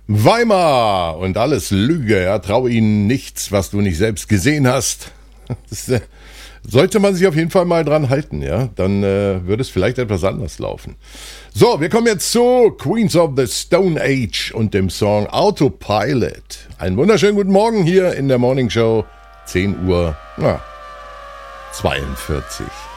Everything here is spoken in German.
Weimar und alles Lüge, ja, trau ihnen nichts, was du nicht selbst gesehen hast. Das, sollte man sich auf jeden Fall mal dran halten, ja, dann würde es vielleicht etwas anders laufen. So, wir kommen jetzt zu Queens of the Stone Age und dem Song Autopilot. Einen wunderschönen guten Morgen hier in der Morning Show, 10 Uhr, 42.